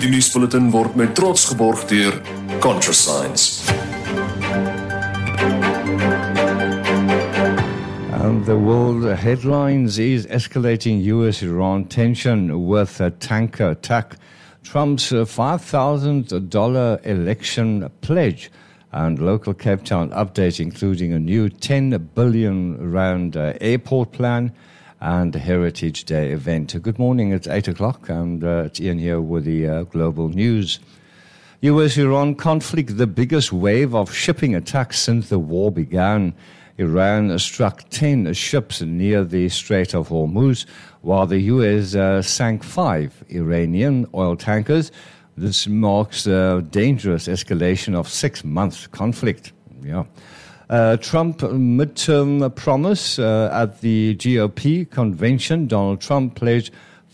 Hierdie nuusbulletin word met trots geborg deur ContraScience. And the world headlines is escalating US-Iran tension with a tanker attack, Trump's $5,000 election pledge, and local Cape Town updates including a new 10 billion rand airport plan and Heritage Day event. Good morning, it's 8 o'clock and it's Ian here with the global news. US-Iran conflict, the biggest wave of shipping attacks since the war began. Iran struck 10 ships near the Strait of Hormuz, while the US sank 5 Iranian oil tankers. This marks a dangerous escalation of 6 months conflict. Trump midterm promise at the GOP convention. Donald Trump pledged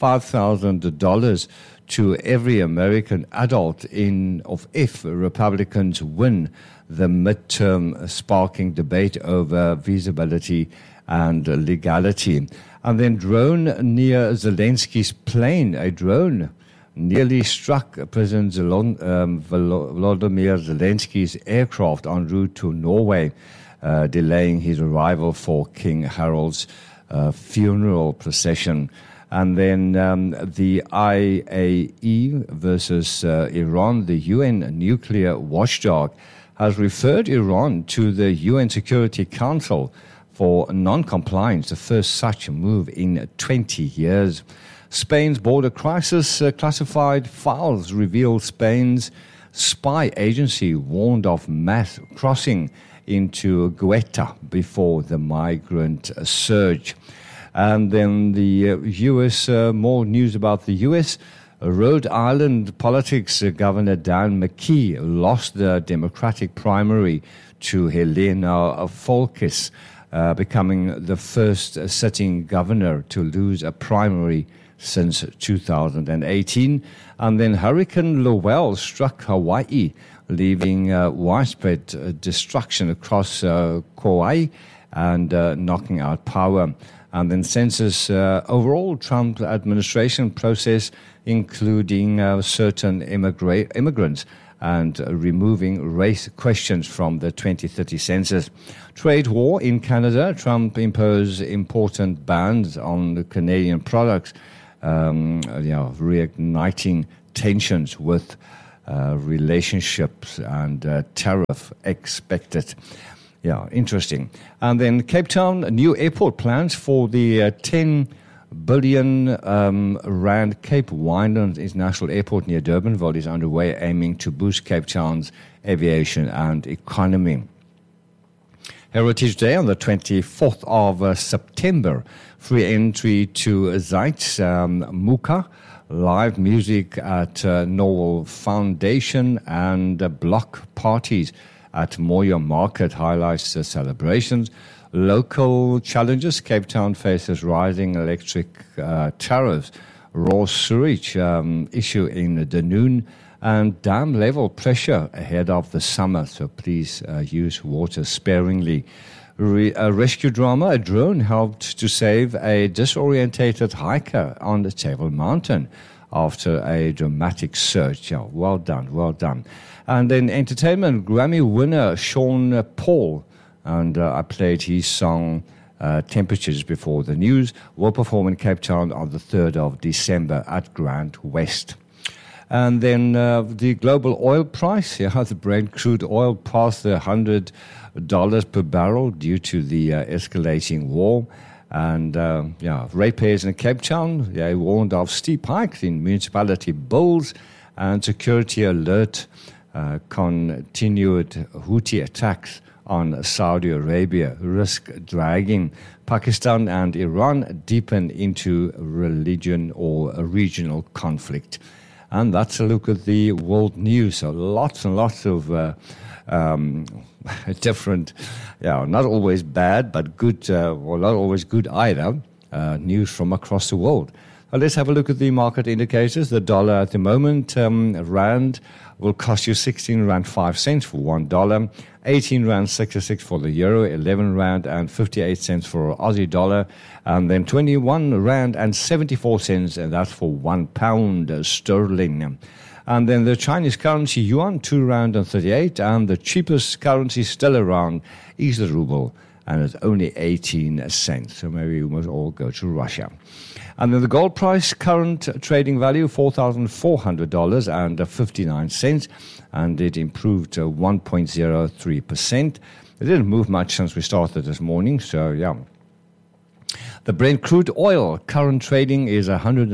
$5,000 to every American adult if Republicans win the midterm, sparking debate over feasibility and legality. And then drone near Zelensky's plane. A drone nearly struck President Volodymyr Zelensky's aircraft en route to Norway, delaying his arrival for King Harold's funeral procession. And then the IAE versus Iran, the UN nuclear watchdog, has referred Iran to the UN Security Council for non-compliance, the first such move in 20 years. Spain's border crisis, classified files reveal Spain's spy agency warned of mass crossing into Ceuta before the migrant surge. And then the U.S., more news about the U.S., Rhode Island politics, Governor Dan McKee lost the Democratic primary to Helena Foulkes, becoming the first sitting governor to lose a primary since 2018. And then Hurricane Lowell struck Hawaii, leaving widespread destruction across Kauai and knocking out power. And then census overall Trump administration process, including certain immigrants and removing race questions from the 2030 census. Trade war in Canada. Trump imposed important bans on the Canadian products, reigniting tensions with relationships and tariff expected. Yeah, interesting. And then Cape Town, new airport plans for the 10 billion rand Cape Winelands International Airport near Durbanville is underway, aiming to boost Cape Town's aviation and economy. Heritage Day on the 24th of September. Free entry to Zeitz Muka, live music at Norwell Foundation, and block parties at Moya Market highlights the celebrations. Local challenges. Cape Town faces rising electric tariffs, raw sewage issue in Dunoon, and dam level pressure ahead of the summer, so please use water sparingly. A rescue drama, a drone helped to save a disorientated hiker on the Table Mountain after a dramatic search. Yeah, well done, well done. And then entertainment, Grammy winner Sean Paul, and I played his song Temperatures before the news, will perform in Cape Town on the 3rd of December at Grand West. And then the global oil price, the Brent crude oil passed the $100 per barrel due to the escalating war. And ratepayers in Cape Town, they warned of steep hikes in municipality bills, and security alert continued Houthi attacks on Saudi Arabia risk dragging Pakistan and Iran deepen into religion or a regional conflict. And that's a look at the world news. So lots and lots of different, not always bad, but good, or not always good either, news from across the world. Let's have a look at the market indicators. The dollar at the moment, rand will cost you 16 rand 5 cents for $1, 18 rand 66 for the euro, 11 rand and 58 cents for Aussie dollar, and then 21 rand and 74 cents, and that's for £1 sterling. And then the Chinese currency yuan, 2 rand and 38, and the cheapest currency still around is the ruble, and it's only 18 cents. So maybe we must all go to Russia. And then the gold price, current trading value, $4,000.59, and it improved 1.03%. It didn't move much since we started this morning, so yeah. The Brent crude oil, current trading is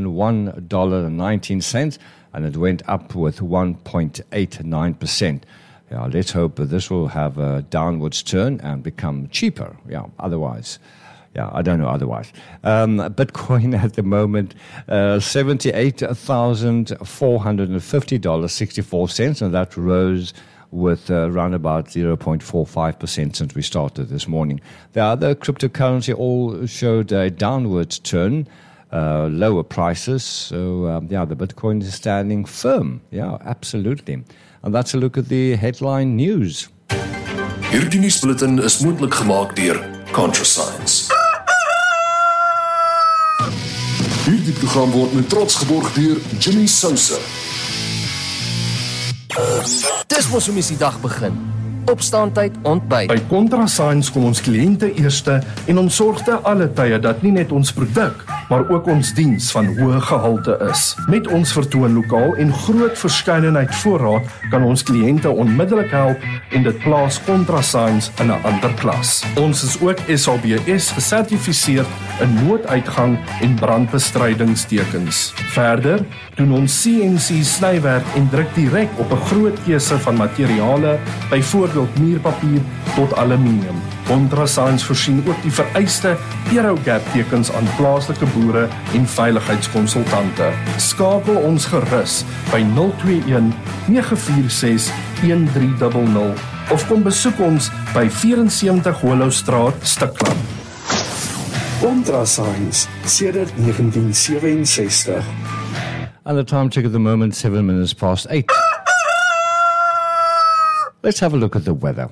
$101.19, and it went up with 1.89%. Yeah, let's hope that this will have a downwards turn and become cheaper. Yeah, otherwise... Yeah, I don't know otherwise. Bitcoin at the moment, $78,450.64, and that rose with around about 0.45% since we started this morning. The other cryptocurrency all showed a downward turn, lower prices. So, the Bitcoin is standing firm. Yeah, absolutely. And that's a look at the headline news. Hierdie nuusbulletin is moontlik gemaak deur ContraScience. Hierdie program word met trots geborg deur Jimmy Sousa. Dis mos hoe mens die dag begin. Opstaantyd, ontbyt. By ContraScience kom ons kliënte eerste en ons sorg te alle tye dat nie net ons produk, maar ook ons diens van hoë gehalte is. Met ons vertoonlokaal en groot verskeidenheid voorraad kan ons kliënte onmiddellik help en dit plaas ContraScience in 'n ander klas. Ons is ook SABS gesertifiseer in nooduitgang en brandbestrydingstekens. Verder doen ons CNC snywerk en druk direk op 'n groot keuse van materiale, byvoorbeeld muurpapier tot aluminium. ContraScience voorsien ook die vereiste Aerogap tekens aan plaaslike boere en veiligheidskonsultante. Skakel ons gerus by 021 946 1300 of kom besoek ons by 74 Hollowstraat, Stikland. ContraScience sedert 1967. And the time check at the moment, 7 minutes past 8. Let's have a look at the weather.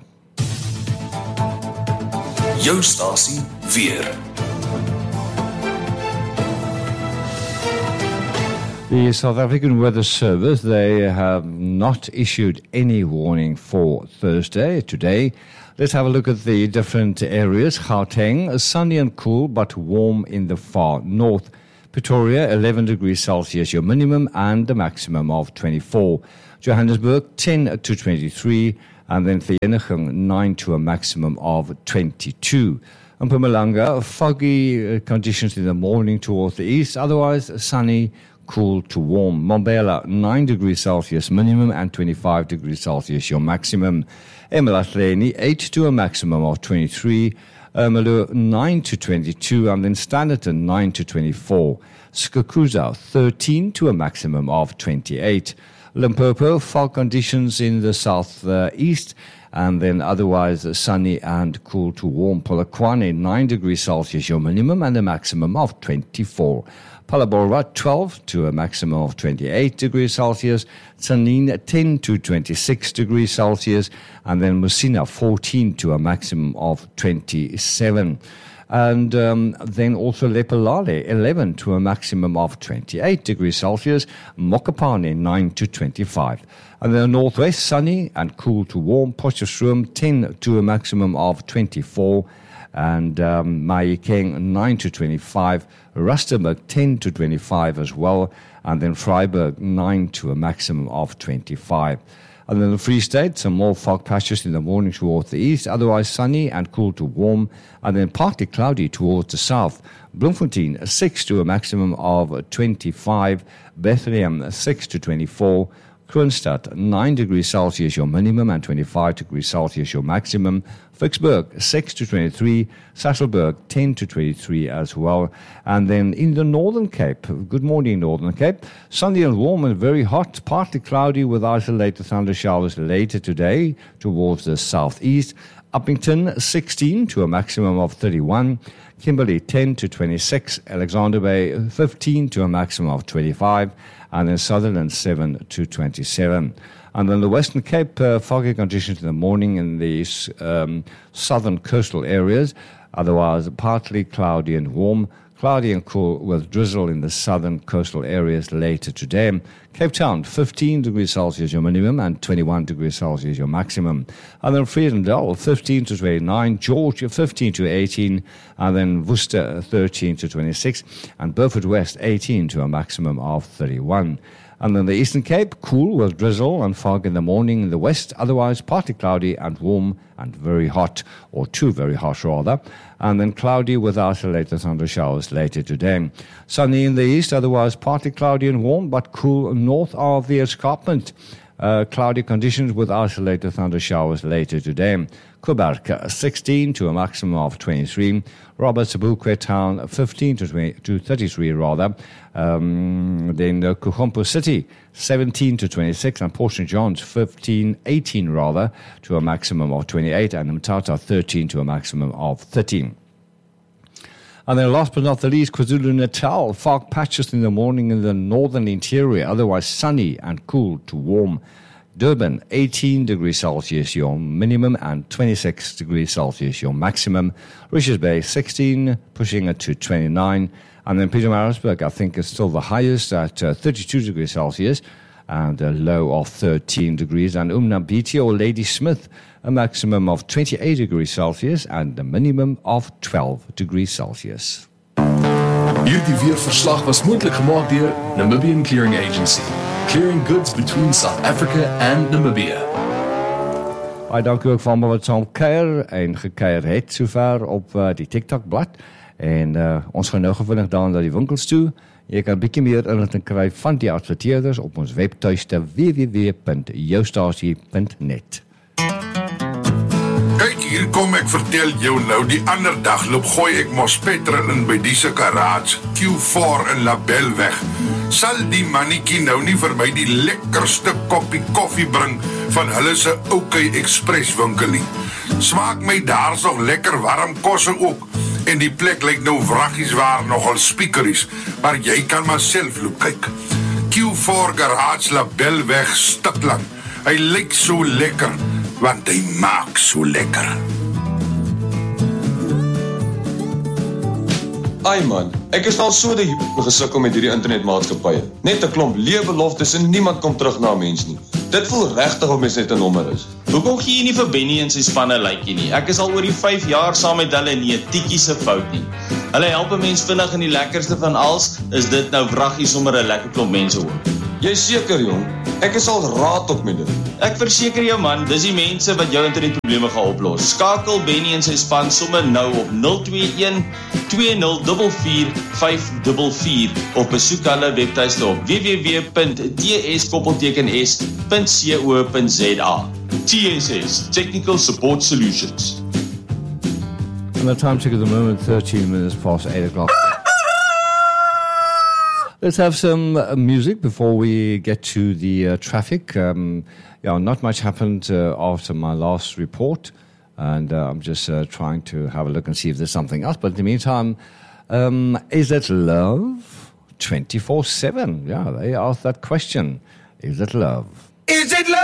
Jou stasie weer. The South African Weather Service, they have not issued any warning for Thursday, today. Let's have a look at the different areas. Gauteng, sunny and cool, but warm in the far north. Pretoria, 11 degrees Celsius, your minimum, and the maximum of 24. Johannesburg, 10 to 23, and then Vereeniging, 9 to a maximum of 22. And Mpumalanga, foggy conditions in the morning towards the east, otherwise sunny, cool to warm. Mbombela, 9 degrees Celsius minimum and 25 degrees Celsius your maximum. Emalahleni, 8 to a maximum of 23. Ermelo, 9 to 22, and then Standerton, 9 to 24. Skukuza, 13 to a maximum of 28. Limpopo, fog conditions in the southeast, and then otherwise sunny and cool to warm. Polokwane, 9 degrees Celsius your minimum and a maximum of 24. Phalaborwa, 12 to a maximum of 28 degrees Celsius. Tzaneen, 10 to 26 degrees Celsius. And then Musina, 14 to a maximum of 27. And then also Lephalale, 11 to a maximum of 28 degrees Celsius. Mokopane, 9 to 25. And then northwest, sunny and cool to warm. Potchefstroom, 10 to a maximum of 24. And Mahikeng, 9 to 25. Rustenburg, 10 to 25 as well. And then Freiburg, 9 to a maximum of 25. And then the Free State, some more fog patches in the morning towards the east, otherwise sunny and cool to warm, and then partly cloudy towards the south. Bloemfontein, 6 to a maximum of 25. Bethlehem, 6 to 24. Kroonstad, 9 degrees Celsius your minimum and 25 degrees Celsius your maximum. Vicksburg, 6 to 23. Sasolburg, 10 to 23 as well. And then in the Northern Cape, good morning Northern Cape, sunny and warm and very hot, partly cloudy with isolated thunder showers later today towards the southeast. Uppington, 16 to a maximum of 31. Kimberley, 10 to 26. Alexander Bay, 15 to a maximum of 25. And then Sutherland, 7 to 27. And then the Western Cape, foggy conditions in the morning in the southern coastal areas. Otherwise, partly cloudy and warm. Cloudy and cool with drizzle in the southern coastal areas later today. Cape Town, 15 degrees Celsius your minimum and 21 degrees Celsius your maximum. And then Freedendale, 15 to 29. George, 15 to 18. And then Worcester, 13 to 26. And Beaufort West, 18 to a maximum of 31. And then the Eastern Cape, cool with drizzle and fog in the morning in the west. Otherwise, partly cloudy and warm and very hot, or too very hot rather. And then cloudy with isolated thunder showers later today. Sunny in the east, otherwise partly cloudy and warm, but cool north of the escarpment. Cloudy conditions with isolated thunder showers later today. Quebec, 16 to a maximum of 23. Roberts Boekwe Town, 15 to 33 rather. Then Kuchompo City, 17 to 26. And Port St. John's, 18 rather, to a maximum of 28. And Mthatha, 13 to a maximum of 13. And then last but not the least, KwaZulu-Natal, fog patches in the morning in the northern interior, otherwise sunny and cool to warm. Durban, 18 degrees Celsius your minimum and 26 degrees Celsius your maximum. Richards Bay, 16, pushing it to 29. And then Pietermaritzburg, I think, is still the highest at 32 degrees Celsius and a low of 13 degrees. And Umnambiti or Ladysmith, a maximum of 28 degrees Celsius and a minimum of 12 degrees Celsius. Hierdie weerverslag was moontlik gemaak deur Namibian Clearing Agency, clearing goods between South Africa and Namibia. Baie dankie ook vir almal wat saam kuier en gekuier het sover op die TikTok blad. En ons gaan nou gewinnig daar na die winkels toe. Jy kan 'n bietjie meer inligting kry van die adverteerders op ons webtuiste www.joustasie.net. Kyk, hier kom ek vertel jou nou, die ander dag loop gooi ek mos petrol in by die garage, Q4 in Labelweg. Sal die mannetjie nou nie vir my die lekkerste koppie koffie bring van hulle se OK Express winkelie? Smaak my daar so lekker warm kosse ook. En die plek lyk nou wraggies waar nogal speakeries, maar jy kan maar self loop kyk. Q4 Garage Labelweg Stadland. Hy lyk so lekker, want hy maak so lekker. Ai man, ek is al so gesukkel met hierdie internetmaatskappye. Net 'n klomp leë beloftes en niemand kom terug na 'n mens nie. Dit voel regtig of mens net 'n nommer is. Hoekom gee jy nie vir Benny en sy spanne likeie nie? Ek is al oor die 5 jaar saam met hulle en nie 'n tikkie se fout nie. Hulle help 'n mens vinnig en die lekkerste van alles is dit nou wraggie sommer 'n lekker klomp mense ook. Jy seker jong, ek is al raad op met dit. Ek verseker jou man, dis die mense wat jou internetprobleme gaan oplos. Skakel Benny en sy span sommer nou op 021 2044 544 of besoek hulle webtuiste op www.ts.co.za. TSS, Technical Support Solutions. And the time check at the moment, 13 minutes past 8 o'clock. Let's have some music before we get to the traffic. Not much happened after my last report, and I'm just trying to have a look and see if there's something else. But in the meantime, is it love? 24/7. Yeah, they asked that question. Is it love? Is it love?